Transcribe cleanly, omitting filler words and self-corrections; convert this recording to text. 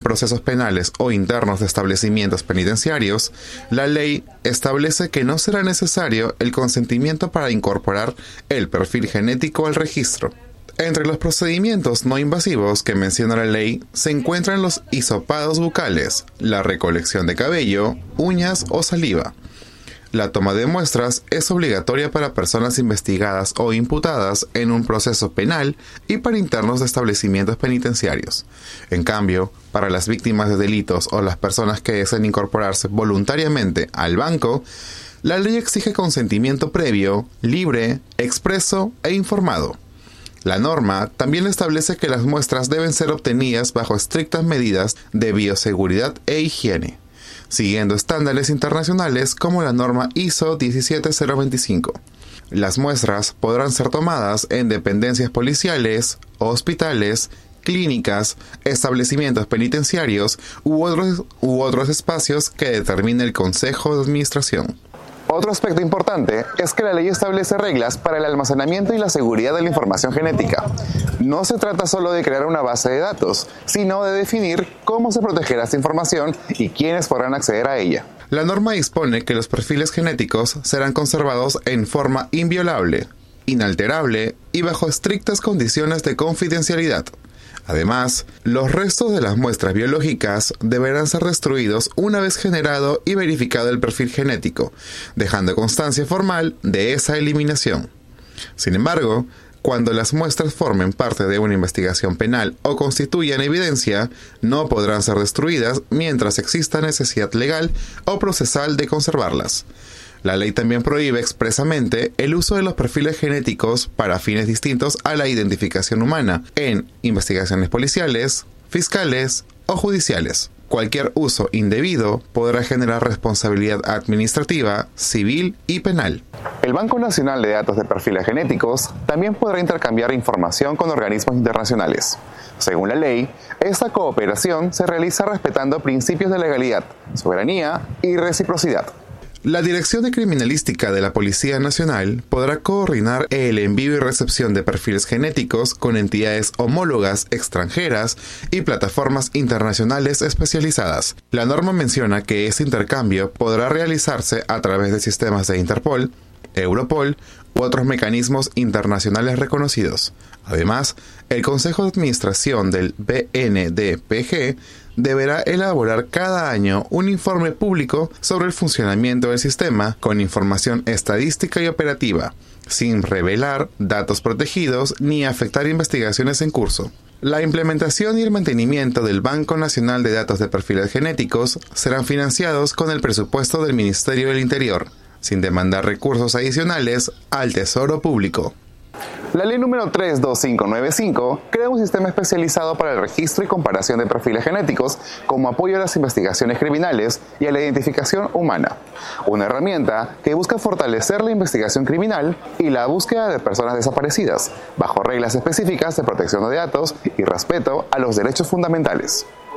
procesos penales o internos de establecimientos penitenciarios, la ley establece que no será necesario el consentimiento para incorporar el perfil genético al registro. Entre los procedimientos no invasivos que menciona la ley se encuentran los hisopados bucales, la recolección de cabello, uñas o saliva. La toma de muestras es obligatoria para personas investigadas o imputadas en un proceso penal y para internos de establecimientos penitenciarios. En cambio, para las víctimas de delitos o las personas que deseen incorporarse voluntariamente al banco, la ley exige consentimiento previo, libre, expreso e informado. La norma también establece que las muestras deben ser obtenidas bajo estrictas medidas de bioseguridad e higiene, siguiendo estándares internacionales como la norma ISO 17025. Las muestras podrán ser tomadas en dependencias policiales, hospitales, clínicas, establecimientos penitenciarios u otros espacios que determine el Consejo de Administración. Otro aspecto importante es que la ley establece reglas para el almacenamiento y la seguridad de la información genética. No se trata solo de crear una base de datos, sino de definir cómo se protegerá esta información y quiénes podrán acceder a ella. La norma dispone que los perfiles genéticos serán conservados en forma inviolable, inalterable y bajo estrictas condiciones de confidencialidad. Además, los restos de las muestras biológicas deberán ser destruidos una vez generado y verificado el perfil genético, dejando constancia formal de esa eliminación. Sin embargo, cuando las muestras formen parte de una investigación penal o constituyan evidencia, no podrán ser destruidas mientras exista necesidad legal o procesal de conservarlas. La ley también prohíbe expresamente el uso de los perfiles genéticos para fines distintos a la identificación humana en investigaciones policiales, fiscales o judiciales. Cualquier uso indebido podrá generar responsabilidad administrativa, civil y penal. El Banco Nacional de Datos de Perfiles Genéticos también podrá intercambiar información con organismos internacionales. Según la ley, esta cooperación se realiza respetando principios de legalidad, soberanía y reciprocidad. La Dirección de Criminalística de la Policía Nacional podrá coordinar el envío y recepción de perfiles genéticos con entidades homólogas extranjeras y plataformas internacionales especializadas. La norma menciona que ese intercambio podrá realizarse a través de sistemas de Interpol, Europol u otros mecanismos internacionales reconocidos. Además, el Consejo de Administración del BNDPG deberá elaborar cada año un informe público sobre el funcionamiento del sistema con información estadística y operativa, sin revelar datos protegidos ni afectar investigaciones en curso. La implementación y el mantenimiento del Banco Nacional de Datos de Perfiles Genéticos serán financiados con el presupuesto del Ministerio del Interior, sin demandar recursos adicionales al Tesoro Público. La Ley número 32595 crea un sistema especializado para el registro y comparación de perfiles genéticos como apoyo a las investigaciones criminales y a la identificación humana. Una herramienta que busca fortalecer la investigación criminal y la búsqueda de personas desaparecidas, bajo reglas específicas de protección de datos y respeto a los derechos fundamentales.